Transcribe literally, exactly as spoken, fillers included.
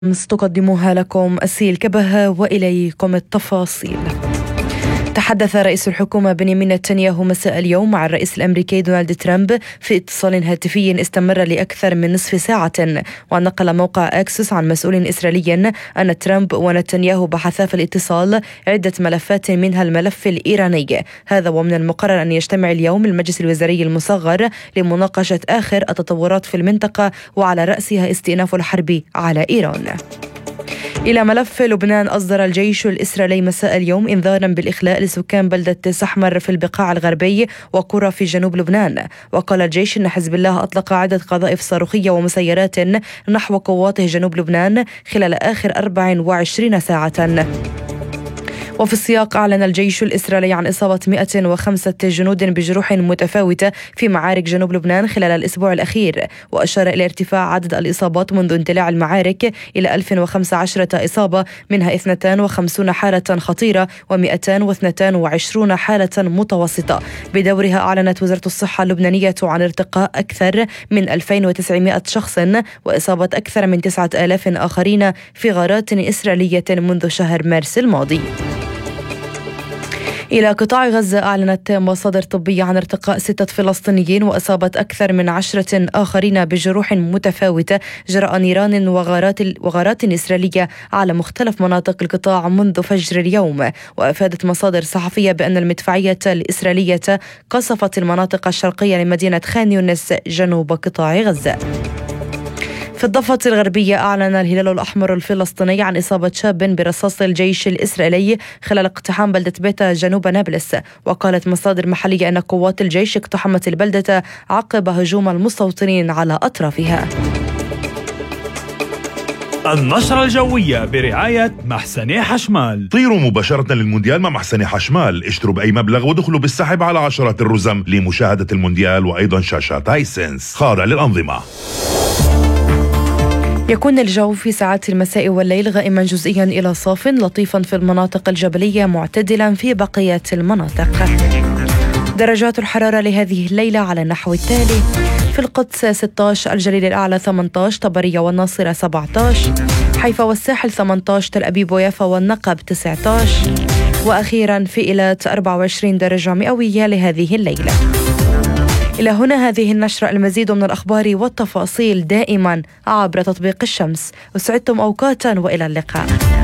تقدمها لكم أسيل كبهة وإليكم التفاصيل. تحدث رئيس الحكومة بنيامين نتنياهو مساء اليوم مع الرئيس الأمريكي دونالد ترامب في اتصال هاتفي استمر لأكثر من نصف ساعة. ونقل موقع أكسس عن مسؤول إسرائيلي أن ترامب ونتنياهو بحثا في الاتصال عدة ملفات منها الملف الإيراني. هذا ومن المقرر أن يجتمع اليوم المجلس الوزاري المصغر لمناقشة آخر التطورات في المنطقة وعلى رأسها استئناف الحرب على إيران. إلى ملف لبنان، أصدر الجيش الإسرائيلي مساء اليوم إنذارا بالإخلاء لسكان بلدة سحمر في البقاع الغربي وقرى في جنوب لبنان. وقال الجيش أن حزب الله أطلق عدة قذائف صاروخية ومسيرات نحو قواته جنوب لبنان خلال آخر أربع وعشرين ساعة. وفي السياق، أعلن الجيش الإسرائيلي عن إصابة مئة وخمسة جنود بجروح متفاوتة في معارك جنوب لبنان خلال الأسبوع الأخير، وأشار إلى ارتفاع عدد الإصابات منذ اندلاع المعارك إلى ألف وخمسة عشر إصابة، منها اثنتين وخمسين حالة خطيرة ومئتين واثنين وعشرين حالة متوسطة. بدورها، أعلنت وزارة الصحة اللبنانية عن ارتقاء أكثر من ألفين وتسعمئة شخص وإصابة أكثر من تسعة آلاف آخرين في غارات إسرائيلية منذ شهر مارس الماضي. إلى قطاع غزة، أعلنت مصادر طبية عن ارتقاء ستة فلسطينيين وإصابة أكثر من عشرة آخرين بجروح متفاوتة جراء نيران وغارات وغارات إسرائيلية على مختلف مناطق القطاع منذ فجر اليوم. وأفادت مصادر صحفية بأن المدفعية الإسرائيلية قصفت المناطق الشرقية لمدينة خان يونس جنوب قطاع غزة. في الضفة الغربية، أعلن الهلال الأحمر الفلسطيني عن إصابة شاب برصاص الجيش الإسرائيلي خلال اقتحام بلدة بيتا جنوب نابلس. وقالت مصادر محلية أن قوات الجيش اقتحمت البلدة عقب هجوم المستوطنين على أطرافها. النشرة الجوية برعاية محسني حشمال. طيروا مباشرة للمونديال مع محسني حشمال، اشتروا بأي مبلغ ودخلوا بالسحب على عشرات الرزم لمشاهدة المونديال وأيضا شاشات هايسنس خاضع للأنظمة. يكون الجو في ساعات المساء والليل غائما جزئيا إلى صاف لطيفا في المناطق الجبلية، معتدلا في بقية المناطق. درجات الحرارة لهذه الليلة على النحو التالي: في القدس ستة عشر، الجليل الأعلى ثمانية عشر، طبرية والناصرة سبعة عشر، حيفا والساحل ثمانية عشر، تل أبيب ويافا والنقب تسعة عشر، وأخيرا في إيلات أربعة وعشرين درجة مئوية لهذه الليلة. إلى هنا هذه النشرة، المزيد من الأخبار والتفاصيل دائما عبر تطبيق الشمس. وسعدتم أوقاتا وإلى اللقاء.